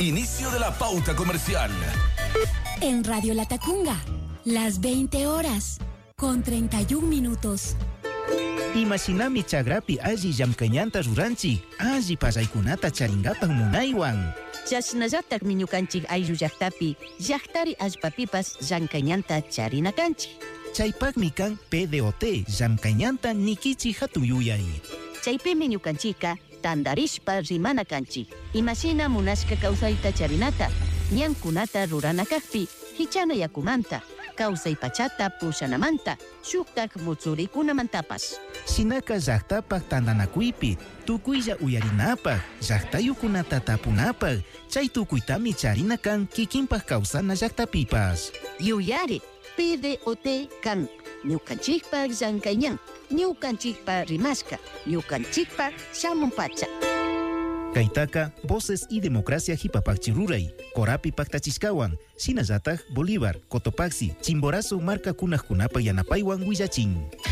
Inicio de la pauta comercial. En Radio Latacunga, las 20 horas, con 31 minutos. Imaginami chagrapi alli llamkañanta ruranchik, alli pasaykunata charingapan munaywan. Chasnallatak miñukanchik ayllu llaqtapi, llaqtari allpapipas llamkañanta charinakanchik. Chaypakmi kan PDOT llamkañanta nikichik hatuyuyay. Chaypimi ñukanchika tandarishpa rimana kanchik. Imashina munashka kawsayta charinata, ñankunata rurana kaqpi, hichana yakumanta, kawsay pachata pushanamanta, shuktak mutsuricunamantapas. Shinaka llaqtapak tandanakuypi, tukuylla uyarinapak, llaqtayukunata tapunapak, chay tukuytami charina kan kikinpak kawsana llaqtapipas. Yuyari, PDOT kan, ñukanchikpak llamkañan, ñukanchikpak rimashka, ñukanchikpak shamunpacha. Kaitaka, Voces y Democracia Hipapakchiruray, Corapi Pactachiscawan, Sinayataj, Bolívar, Cotopaxi, Chimborazo, Marca Kunajkunapa Yanapaywan Huillachín.